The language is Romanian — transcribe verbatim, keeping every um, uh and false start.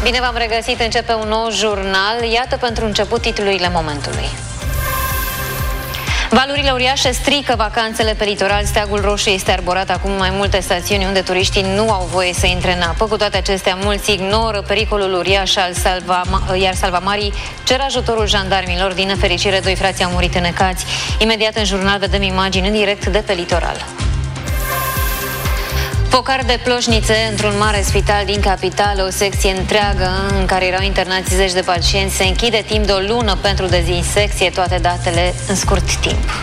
Bine v-am regăsit, începe un nou jurnal. Iată pentru început titlurile momentului. Valurile uriașe strică vacanțele pe litoral. Steagul roșu este arborat acum în mai multe stațiuni unde turiștii nu au voie să intre în apă. Cu toate acestea, mulți ignoră pericolul uriaș al salva, iar salvamarii cer ajutorul jandarmilor. Din nefericire, doi frați au murit înecați. Imediat în jurnal vedem imagini în direct de pe litoral. Focar de ploșnițe într-un mare spital din capitală. O secție întreagă în care erau internați zeci de pacienți se închide timp de o lună pentru dezinsecție, toate datele în scurt timp.